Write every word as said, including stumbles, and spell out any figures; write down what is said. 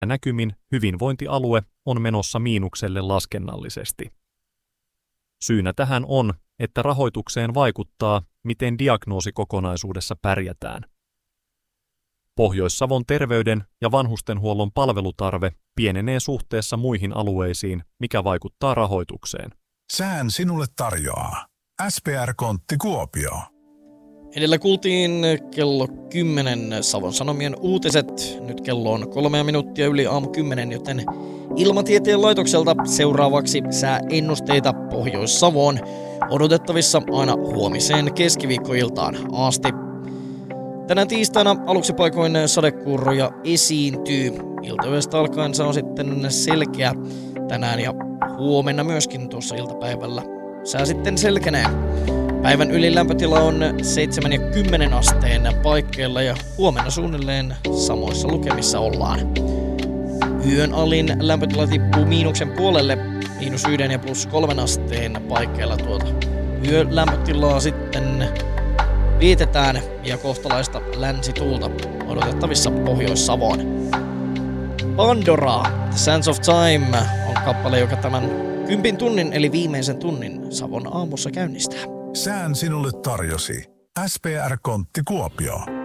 näkymin hyvinvointialue on menossa miinukselle laskennallisesti. Syynä tähän on, että rahoitukseen vaikuttaa, miten diagnoosikokonaisuudessa pärjätään. Pohjois-Savon terveyden- ja vanhustenhuollon palvelutarve pienenee suhteessa muihin alueisiin, mikä vaikuttaa rahoitukseen. Sään sinulle tarjoaa S P R-kontti Kuopio. Edellä kuultiin kello kymmenen Savon Sanomien uutiset. Nyt kello on kolmea minuuttia yli aamu kymmenen, joten Ilmatieteen laitokselta seuraavaksi sääennusteita Pohjois-Savoon. Odotettavissa aina huomiseen keskiviikkoiltaan asti. Tänään tiistaina aluksi paikoin sadekuuroja esiintyy. Iltayöstä alkaen se on sitten selkeä tänään ja huomenna myöskin tuossa iltapäivällä. Sää sitten selkenee. Päivän ylin lämpötila on seitsemän ja kymmenen asteen paikkeilla ja huomenna suunnilleen samoissa lukemissa ollaan. Yön alin lämpötila tippuu miinuksen puolelle, miinus yhden ja plus kolmen asteen paikkeilla tuota. Yön lämpötilaa sitten vietetään ja kohtalaista länsituulta odotettavissa Pohjois-Savoon. Pandora, The Sands of Time on kappale, joka tämän kympin tunnin eli viimeisen tunnin Savon aamussa käynnistää. Sään sinulle tarjosi S P R-kontti Kuopio.